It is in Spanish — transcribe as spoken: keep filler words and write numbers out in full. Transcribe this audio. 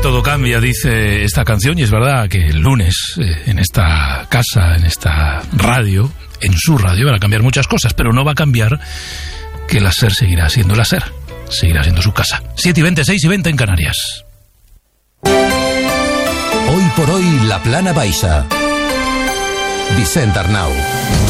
todo cambia, dice esta canción, y es verdad que el lunes eh, en esta casa, en esta radio, en su radio, van a cambiar muchas cosas, pero no va a cambiar que la SER seguirá siendo la SER, seguirá siendo su casa. siete y veinte, seis y veinte en Canarias. Hoy por hoy, la Plana Baixa. Vicent Arnau.